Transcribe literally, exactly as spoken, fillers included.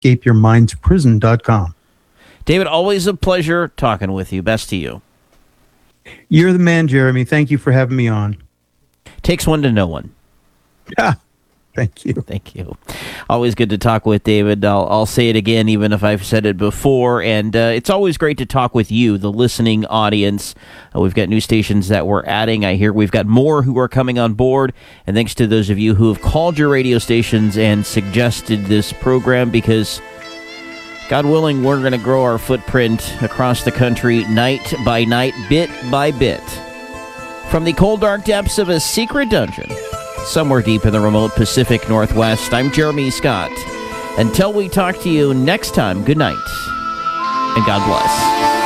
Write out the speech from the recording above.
escape your mind's prison dot com. David, always a pleasure talking with you. Best to you. You're the man, Jeremy. Thank you for having me on. Takes one to know one. Yeah. Thank you. Thank you. Always good to talk with David. I'll, I'll say it again, even if I've said it before. And uh, it's always great to talk with you, the listening audience. Uh, we've got new stations that we're adding. I hear we've got more who are coming on board. And thanks to those of you who have called your radio stations and suggested this program, because God willing, we're going to grow our footprint across the country night by night, bit by bit. From the cold, dark depths of a secret dungeon, somewhere deep in the remote Pacific Northwest, I'm Jeremy Scott. Until we talk to you next time, good night, and God bless.